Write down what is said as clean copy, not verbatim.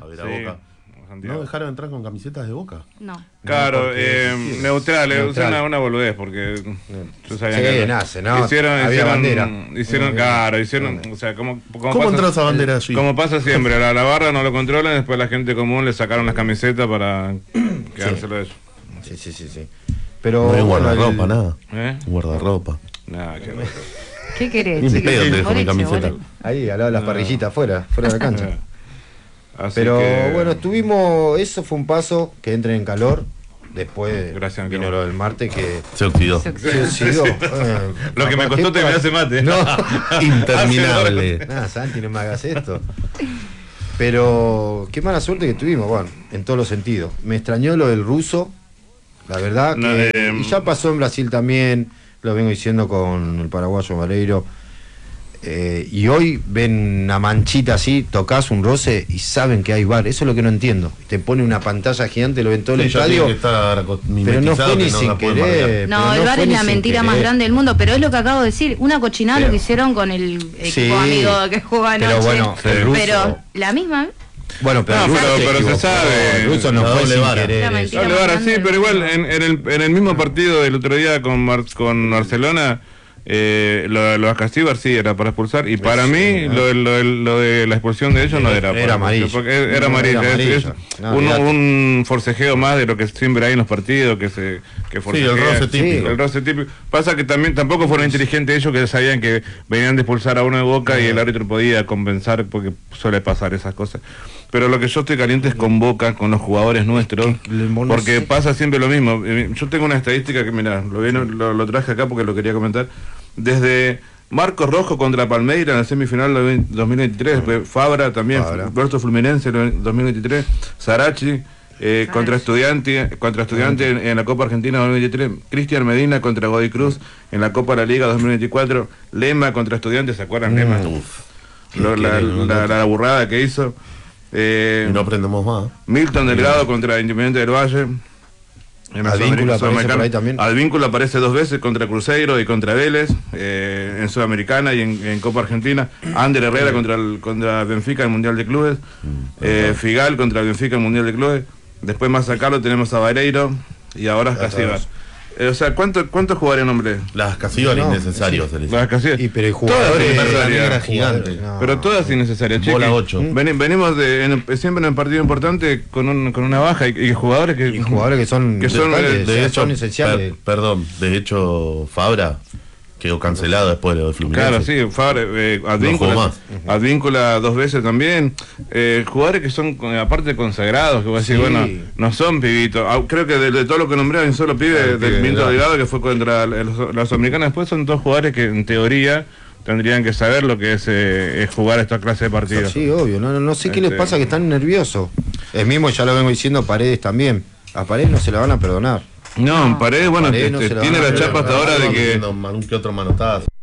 ver Sí, a Boca. Santiago. ¿No dejaron entrar con camisetas de Boca? No. Claro, porque- neutrales, Neutral. una boludez, porque yo sabía Sí, que nace, ¿no? hicieron, Había bandera. hicieron, o sea, como ¿Cómo pasa, entró esa bandera allí? como pasa siempre, la barra no lo controlan, después la gente común le sacaron las camisetas para quedárselo de ellos. Sí. Pero No hay bueno, guardarropa, nada. ¿Eh? Guardarropa. Nada, qué bueno. ¿Qué querés, Ni chicos? pedo te dejo mi Boliche, camiseta. boliche. ahí al lado de las parrillitas, fuera de la cancha. Así Pero que, bueno, eso fue un paso que entre en calor. Después Gracias, vino Antonio. lo del martes que Se oxidó. Se se oxidó. Lo que me costó terminarse mate. No, Interminable. nada, Santi, no me hagas esto. Pero qué mala suerte que tuvimos, bueno, en todos los sentidos. Me extrañó lo del ruso, la verdad, No, que, y ya pasó en Brasil también, lo vengo diciendo con el paraguayo Valeiro. Y hoy ven una manchita así, tocas un roce y saben que hay VAR. Eso es lo que no entiendo. Te pone una pantalla gigante, lo ven todo el Sí, ya estadio. tiene que estar Pero no mimetizado fue ni que no sin la pueden querer. No, pero el VAR fue es ni la sin mentira más querer. grande del mundo, pero es lo que acabo de decir, una cochinada lo Pero- que hicieron con el equipo Sí, amigo que juega anoche. pero bueno, el ruso- Pero la misma, Bueno, pero, No, el ruso pero se se equivocó. sabe. El ruso no La fue doble sin vara. querer. La eso. mentira. Doble vara, sí, Grande pero igual del en el mismo partido del otro día con Barcelona, lo de Castillo sí era para expulsar, y para mí lo de la expulsión de ellos no era para amarillo. porque era No, amarillo. era Es amarillo. No, olvidate. un forcejeo más de lo que siempre hay en los partidos, que forcejea. el roce típico. El roce típico. Pasa que tampoco fueron inteligentes ellos, que sabían que venían de expulsar a uno de Boca y el árbitro podía compensar, porque suele pasar esas cosas. Pero lo que yo estoy caliente es con Boca, con los jugadores nuestros, no porque sé. pasa siempre lo mismo. Yo tengo una estadística que, mira, lo traje acá porque lo quería comentar. Desde Marcos Rojo contra Palmeiras en la semifinal de 2023, después Fabra también, Fabra. Roberto Fluminense en 2023, Sarachi contra Estudiante en la Copa Argentina 2023, Cristian Medina contra Godoy Cruz en la Copa de la Liga 2024, Lema contra Estudiantes, ¿se acuerdan? Lema, la burrada que hizo. Y no aprendemos más. Milton Delgado contra Independiente del Valle. En Advíncula aparece Sudamericana. por ahí también. Advíncula aparece 2 veces contra Cruzeiro y contra Vélez, en Sudamericana y en Copa Argentina. Ander Herrera contra Benfica en el Mundial de Clubes. Figal contra Benfica en el Mundial de Clubes. Después más acá lo tenemos a Vareiro y ahora a Casillas. O sea, ¿cuántos jugadores nombre? Las Casillas No, innecesarios. se les- Las Casillas. Y pero hay Todas jugadores innecesarias. era gigante. No. Pero todas innecesarias, Bola chiqui. 8. Venimos siempre en un partido importante con una baja y jugadores que... y jugadores que son vitales, De hecho, son esenciales. perdón, de hecho, Fabra quedó cancelado después de lo de Fluminense. Claro, sí, Fabre, Advíncula, No jugó más. Advíncula 2 veces también. Jugadores que son, aparte, consagrados, que voy a decir, Sí. bueno, no son pibitos. Creo que de todo lo que nombré, hay un solo pibe Claro, del pibe, Pinto claro. Delgado, que fue contra las americanas. Después son 2 jugadores que, en teoría, tendrían que saber lo que es jugar esta clase de partidos. Sí, obvio, no sé qué les Este- pasa, que están nerviosos. El mismo, ya lo vengo diciendo, Paredes también. A Paredes no se la van a perdonar. No, Paredes, bueno, Paredes no se la tiene van a la perder, chapa hasta ahora de que... Un que otro manotazo.